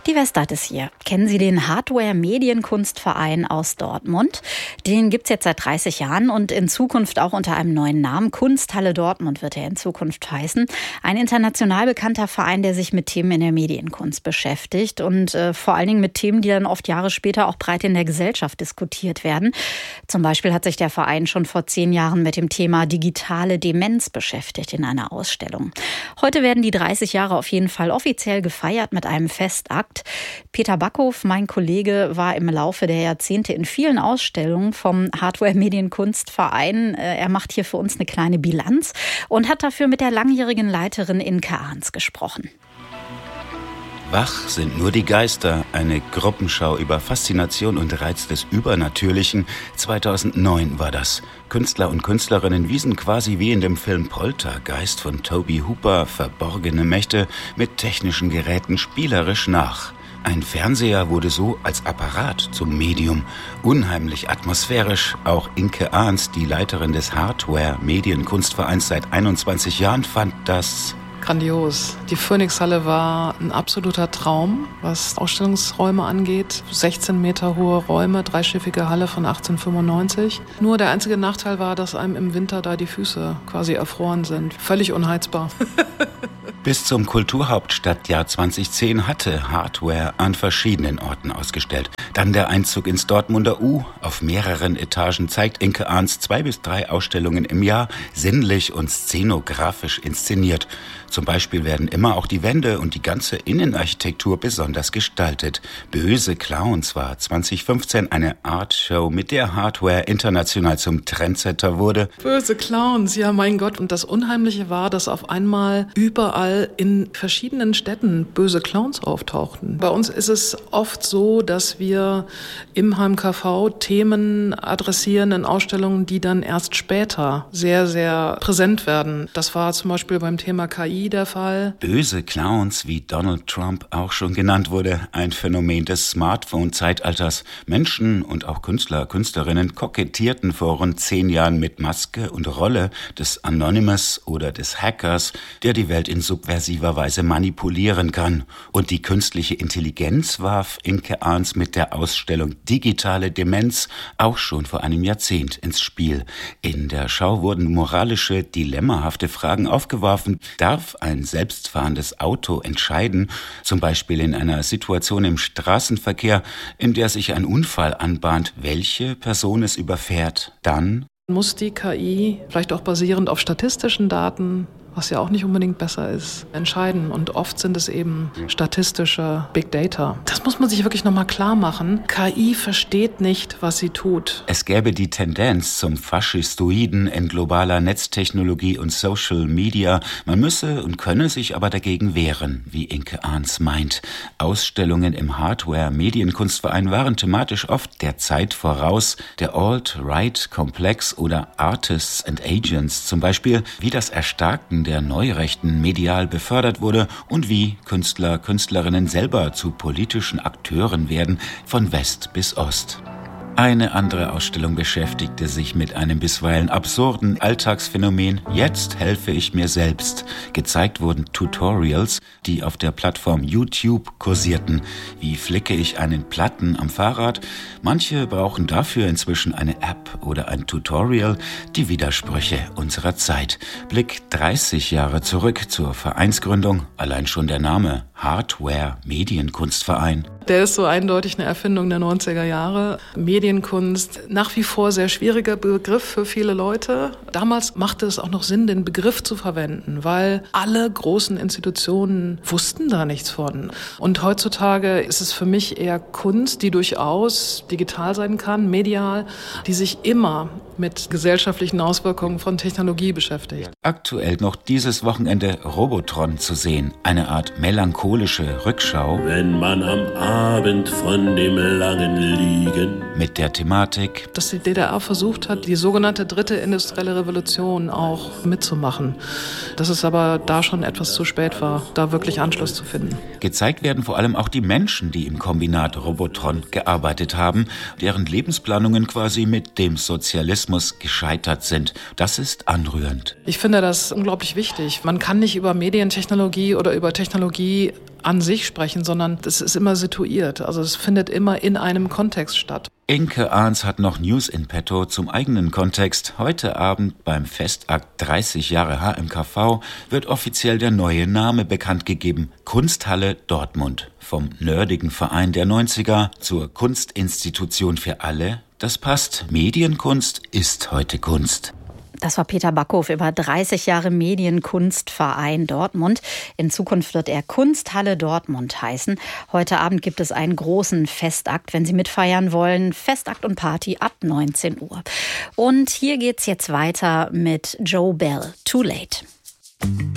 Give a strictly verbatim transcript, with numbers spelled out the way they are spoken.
Die Westart ist hier. Kennen Sie den Hardware-Medienkunstverein aus Dortmund? Den gibt's jetzt seit dreißig Jahren und in Zukunft auch unter einem neuen Namen. Kunsthalle Dortmund wird er in Zukunft heißen. Ein international bekannter Verein, der sich mit Themen in der Medienkunst beschäftigt und äh, vor allen Dingen mit Themen, die dann oft Jahre später auch breit in der Gesellschaft diskutiert werden. Zum Beispiel hat sich der Verein schon vor zehn Jahren mit dem Thema digitale Demenz beschäftigt in einer Ausstellung. Heute werden die dreißig Jahre auf jeden Fall offiziell gefeiert mit einem Festakt. Peter Backhof, mein Kollege, war im Laufe der Jahrzehnte in vielen Ausstellungen vom Hardware-Medienkunstverein. Er macht hier für uns eine kleine Bilanz und hat dafür mit der langjährigen Leiterin Inke Ahns gesprochen. Wach sind nur die Geister, eine Gruppenschau über Faszination und Reiz des Übernatürlichen. zweitausendneun war das. Künstler und Künstlerinnen wiesen quasi wie in dem Film Poltergeist von Toby Hooper verborgene Mächte mit technischen Geräten spielerisch nach. Ein Fernseher wurde so als Apparat zum Medium. Unheimlich atmosphärisch. Auch Inke Ahns, die Leiterin des Hardware-Medienkunstvereins seit einundzwanzig Jahren, fand das grandios. Die Phoenixhalle war ein absoluter Traum, was Ausstellungsräume angeht. sechzehn Meter hohe Räume, dreischiffige Halle von achtzehnhundertfünfundneunzig. Nur der einzige Nachteil war, dass einem im Winter da die Füße quasi erfroren sind. Völlig unheizbar. Bis zum Kulturhauptstadtjahr zweitausendzehn hatte Hardware an verschiedenen Orten ausgestellt. Dann der Einzug ins Dortmunder U. Auf mehreren Etagen zeigt Inke Ahns zwei bis drei Ausstellungen im Jahr, sinnlich und szenografisch inszeniert. Zum Beispiel werden immer auch die Wände und die ganze Innenarchitektur besonders gestaltet. Böse Clowns war zweitausendfünfzehn eine Artshow, mit der Hardware international zum Trendsetter wurde. Böse Clowns, ja mein Gott. Und das Unheimliche war, dass auf einmal überall in verschiedenen Städten böse Clowns auftauchten. Bei uns ist es oft so, dass wir im H M K V Themen adressieren in Ausstellungen, die dann erst später sehr, sehr präsent werden. Das war zum Beispiel beim Thema K I der Fall. Böse Clowns, wie Donald Trump auch schon genannt wurde, ein Phänomen des Smartphone-Zeitalters. Menschen und auch Künstler, Künstlerinnen kokettierten vor rund zehn Jahren mit Maske und Rolle des Anonymous oder des Hackers, der die Welt in subversiver Weise manipulieren kann. Und die künstliche Intelligenz warf Inke Ahns mit der Ausstellung Digitale Demenz auch schon vor einem Jahrzehnt ins Spiel. In der Schau wurden moralische, dilemmahafte Fragen aufgeworfen. Darf ein selbstfahrendes Auto entscheiden, zum Beispiel in einer Situation im Straßenverkehr, in der sich ein Unfall anbahnt, welche Person es überfährt? Dann muss die K I, vielleicht auch basierend auf statistischen Daten, was ja auch nicht unbedingt besser ist, entscheiden. Und oft sind es eben statistische Big Data. Das muss man sich wirklich nochmal klar machen. K I versteht nicht, was sie tut. Es gäbe die Tendenz zum Faschistoiden in globaler Netztechnologie und Social Media. Man müsse und könne sich aber dagegen wehren, wie Inke Ahns meint. Ausstellungen im Hardware-Medienkunstverein waren thematisch oft der Zeit voraus. Der Alt-Right-Komplex oder Artists and Agents zum Beispiel, wie das Erstarken der Neurechten medial befördert wurde und wie Künstler, Künstlerinnen selber zu politischen Akteuren werden, von West bis Ost. Eine andere Ausstellung beschäftigte sich mit einem bisweilen absurden Alltagsphänomen. Jetzt helfe ich mir selbst. Gezeigt wurden Tutorials, die auf der Plattform YouTube kursierten. Wie flicke ich einen Platten am Fahrrad? Manche brauchen dafür inzwischen eine App oder ein Tutorial. Die Widersprüche unserer Zeit. Blick dreißig Jahre zurück zur Vereinsgründung. Allein schon der Name Hardware Medienkunstverein. Der ist so eindeutig eine Erfindung der neunziger Jahre. Medienkunst, nach wie vor sehr schwieriger Begriff für viele Leute. Damals machte es auch noch Sinn, den Begriff zu verwenden, weil alle großen Institutionen wussten da nichts von. Und heutzutage ist es für mich eher Kunst, die durchaus digital sein kann, medial, die sich immer mit gesellschaftlichen Auswirkungen von Technologie beschäftigt. Aktuell noch dieses Wochenende Robotron zu sehen. Eine Art melancholische Rückschau. Wenn man am Abend von dem langen Liegen mit der Thematik, dass die D D R versucht hat, die sogenannte dritte industrielle Revolution auch mitzumachen. Dass es aber da schon etwas zu spät war, da wirklich Anschluss zu finden. Gezeigt werden vor allem auch die Menschen, die im Kombinat Robotron gearbeitet haben, deren Lebensplanungen quasi mit dem Sozialismus gescheitert sind. Das ist anrührend. Ich finde das unglaublich wichtig. Man kann nicht über Medientechnologie oder über Technologie an sich sprechen, sondern das ist immer situiert. Also es findet immer in einem Kontext statt. Inke Ahns hat noch News in petto zum eigenen Kontext. Heute Abend beim Festakt dreißig Jahre H M K V wird offiziell der neue Name bekannt gegeben. Kunsthalle Dortmund. Vom nerdigen Verein der neunziger zur Kunstinstitution für alle. Das passt. Medienkunst ist heute Kunst. Das war Peter Backhof über dreißig Jahre Medienkunstverein Dortmund. In Zukunft wird er Kunsthalle Dortmund heißen. Heute Abend gibt es einen großen Festakt, wenn Sie mitfeiern wollen. Festakt und Party ab neunzehn Uhr. Und hier geht's jetzt weiter mit Joe Bell. Too Late.